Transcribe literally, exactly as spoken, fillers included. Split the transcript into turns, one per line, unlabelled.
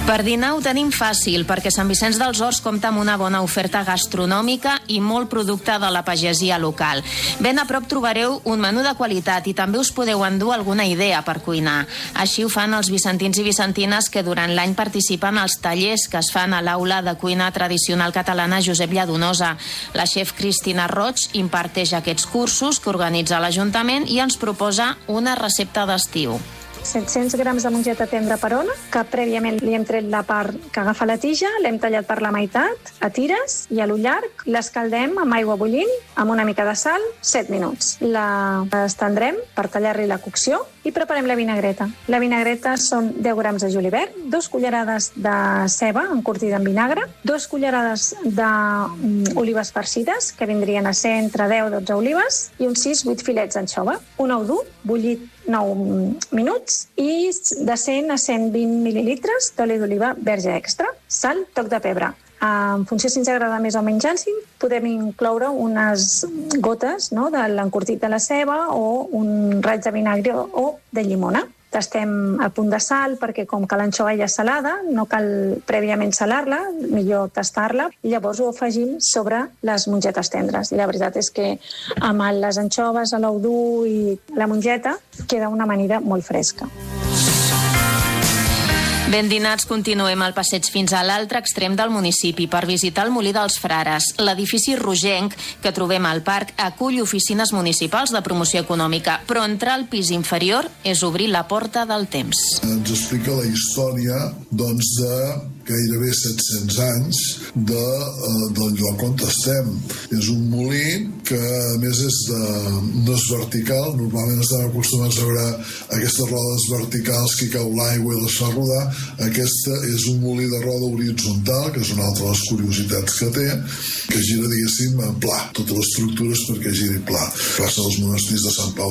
Per dinar ho tenim fàcil, perquè Sant Vicenç dels Horts compta amb una bona oferta gastronòmica i molt producte de la pagesia local. Ben a prop trobareu un menú de qualitat i també us podeu endur alguna idea per cuinar. Així ho fan els vicentins i vicentines que durant l'any participen als tallers que es fan a l'Aula de Cuina Tradicional Catalana Josep Lladonosa. La xef Cristina Roig imparteix aquests cursos que organitza l'Ajuntament i ens proposa una recepta d'estiu.
set-cents grams de mongeta tendra per ona, que prèviament li hem tret la part que agafa la tija, l'hem tallat per la meitat, a tires i a l'ull llarg, l'escaldem amb aigua bullint, amb una mica de sal, set minuts. La estendrem per tallar-li la cocció i preparem la vinagreta. La vinagreta són deu grams de julivert, dos cullerades de ceba encurtida en vinagre, dos cullerades d'olives farcides, que vindrien a ser entre deu i dotze olives, i uns sis vuit filets d'anxova, un ou dur, bullit nou minuts i de cent a cent vint mil·lilitres d'oli d'oliva verge extra, sal, toc de pebre. En funció si ens agrada més o menys àcid, podem incloure unes gotes, no?, de l'encurtit de la ceba o un raig de vinagre o de llimona. Tastem a punt de sal perquè com que l'anxova ja és salada, no cal prèviament salar-la, millor tastar-la, i llavors ho afegim sobre les mongetes tendres. I la veritat és que amb les anxoves, l'ou dur i la mongeta queda una amanida molt fresca.
Ben dinats, continuem el passeig fins a l'altre extrem del municipi per visitar el Molí dels Frares. L'edifici rogenc que trobem al parc acull oficines municipals de promoció econòmica, però entrar al pis inferior és obrir la porta del temps.
Ens explica la història, doncs, de gairebé set-cents anys de, eh, del lloc on estem. És un molí que, a més, és de, no és vertical. Normalment estem acostumats a veure aquestes rodes verticals que cau l'aigua i les fa rodar. Aquesta és un molí de roda horitzontal, que és una altra de les curiositats que té, que gira, diguéssim, en pla. Totes les estructures perquè giri pla. Passa als monestirs de Sant Pau